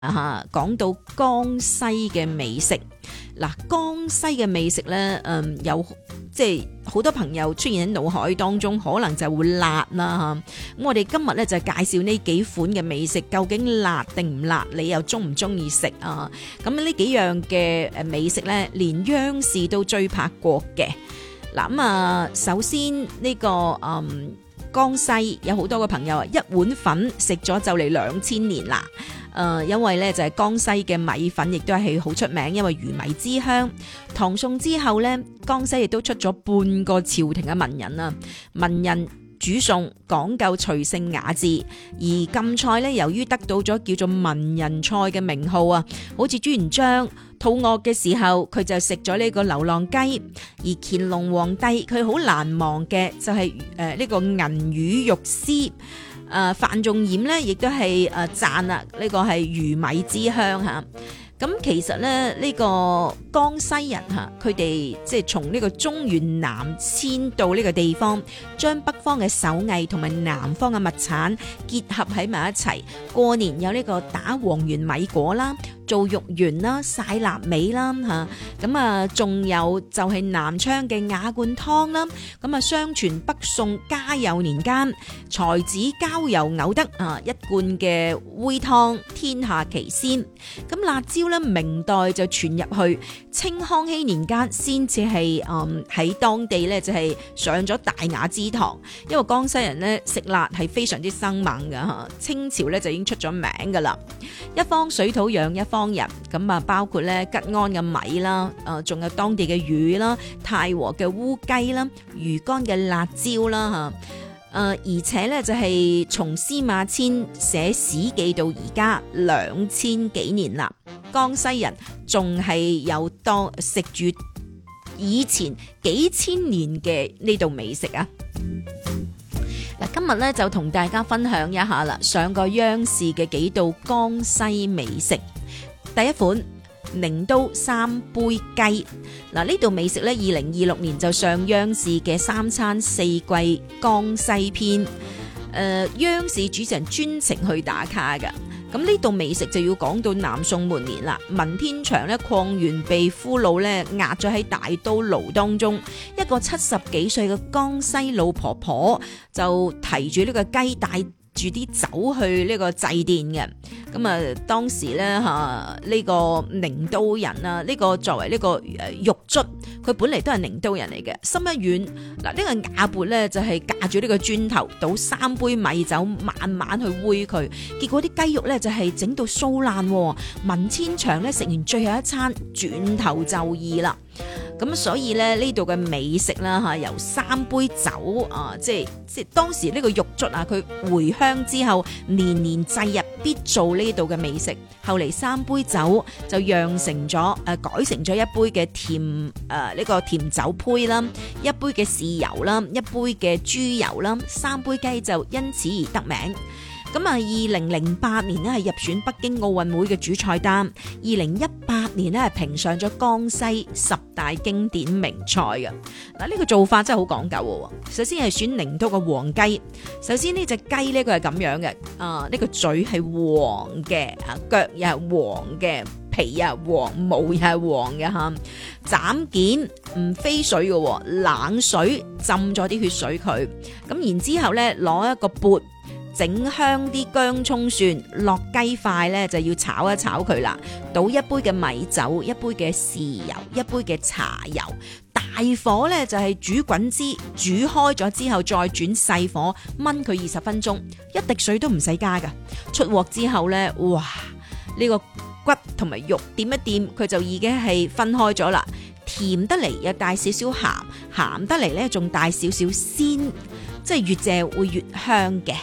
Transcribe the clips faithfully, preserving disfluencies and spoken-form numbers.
啊，講到江西嘅美食，嗱，江西嘅美食咧，嗯，有即係好多朋友出現喺腦海當中，可能就會辣啦嚇。咁我哋今日咧就介紹呢幾款嘅美食，究竟辣定唔辣？你又中唔中意食啊？咁呢幾樣嘅誒美食咧，連央視都追拍過嘅。嗱咁啊，首先呢、呢個嗯江西有好多個朋友啊，一碗粉食咗就嚟兩千年啦。誒、呃，因為咧就係、是、江西嘅米粉，亦都係好出名，因為魚米之鄉。唐宋之後咧，江西亦都出咗半個朝廷嘅文人啊，文人煮餸講究隨性雅致，而禁菜咧，由於得到咗叫做文人菜嘅名號啊，好似朱元璋肚餓嘅時候，佢就食咗呢個流浪雞；而乾隆皇帝佢好難忘嘅就係誒呢個銀魚肉絲。誒、呃、范仲淹咧，亦都係誒讚啦，呢個係魚米之鄉嚇。咁其實咧，呢、這個江西人嚇，佢哋即係從呢個中原南遷到呢個地方，將北方嘅手藝同埋南方嘅物產結合喺埋一齊。過年有呢個打黃圓米果啦，做肉圓啦，晒臘味啦嚇。咁啊，仲有就係南昌嘅瓦罐湯啦。咁啊，相傳北宋嘉佑年間，才子交遊偶得啊一罐嘅煨湯，天下奇鮮。咁辣椒咧，明代就傳入去，清康熙年間先至係誒喺當地咧就係上咗大雅之堂。因為江西人咧食辣係非常之生猛噶吓，清朝咧就已經出咗名噶啦。一方水土養一方人，咁啊包括咧吉安嘅米啦，誒仲有當地嘅魚啦，太和嘅烏雞啦，魚乾嘅辣椒啦吓。誒、呃，而且咧就係、是、從司馬遷寫史記到而家兩千幾年啦，江西人仲係有當食住以前幾千年嘅呢道美食啊！嗱，今日咧就同大家分享一下啦，上過央視嘅幾道江西美食。第一款寧都三杯雞，嗱呢道美食咧，二零二六年就上央視嘅三餐四季江西篇，誒、呃、央視主持人專程去打卡噶。咁呢道美食就要講到南宋末年啦，文天祥咧礦源被俘虜咧壓咗喺大都牢當中，一個七十幾歲嘅江西老婆婆就提住呢個雞帶住啲酒去呢個祭奠嘅。咁啊，當時咧嚇呢個寧都人啊，呢、這個作為呢個誒獄卒，佢本嚟都係寧都人嚟嘅，心一軟嗱，呢、這個瓦缽咧就係架住呢個磚頭，倒三杯米酒，慢慢去煨佢，結果啲雞肉咧就係整到酥爛。文天祥咧食完最後一餐，轉頭就義啦。咁所以咧呢度嘅美食啦嚇，由三杯酒啊，即係即係當時呢個獄卒啊，佢回鄉之後年年祭日必做呢度嘅美食。後嚟三杯酒就釀成咗誒、呃，改成咗一杯嘅甜誒呢、呃這個甜酒胚啦，一杯嘅豉油啦，一杯嘅豬油啦，三杯雞就因此而得名。咁啊，二零零八年咧係入選北京奧運會嘅主菜單，二零一八年咧係評上咗江西十大經典名菜嘅。嗱，呢個做法真係好講究喎。首先係選寧都嘅黃雞，首先呢隻雞呢，佢係咁樣嘅，啊呢個嘴係黃嘅，啊腳又係黃嘅，皮又係黃，毛又係黃嘅嚇。斬件唔飛水嘅，冷水浸咗啲血水佢，咁然之後咧攞一個缽。整香啲薑蔥蒜落雞塊咧，就要炒一炒佢啦。倒一杯嘅米酒，一杯嘅豉油，一杯嘅茶油，大火咧就係煮滾之，煮開咗之後再轉細火燜佢二十分鐘，一滴水都唔使加噶。出鑊之後咧，哇！呢個骨同埋肉掂一掂，佢就已經係分開咗啦。甜得嚟又帶少少鹹，鹹得嚟咧仲帶少少鮮，即係越謝會越香嘅。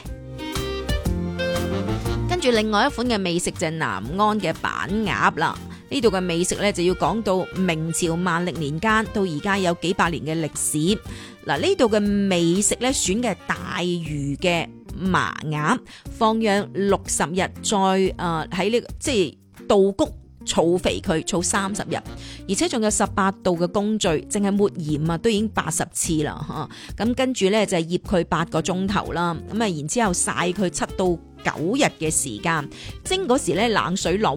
跟住另外一款嘅美食就係南安嘅板鴨啦，呢度嘅美食咧就要講到明朝萬曆年間到而家有幾百年嘅歷史。嗱，呢度嘅美食咧選嘅係大魚嘅麻鴨，放養六十日，再誒喺呢個即係稻谷儲肥佢，儲三十日，而且仲有十八道嘅工序，淨係抹鹽啊都已經八十次啦嚇。咁跟住咧就係醃佢八個鐘頭啦，咁啊然之後曬佢七到九日嘅時間，蒸嗰時咧冷水落